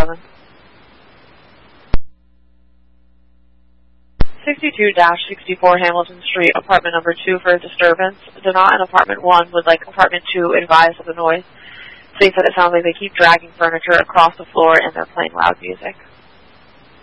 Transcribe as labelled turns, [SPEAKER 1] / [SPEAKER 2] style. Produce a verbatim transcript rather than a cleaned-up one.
[SPEAKER 1] seven. sixty-two sixty-four Hamilton Street, apartment number two for a disturbance. Donat in apartment one would like apartment two advised of the noise. States that it sounds like they keep dragging furniture across the floor and they're playing loud music.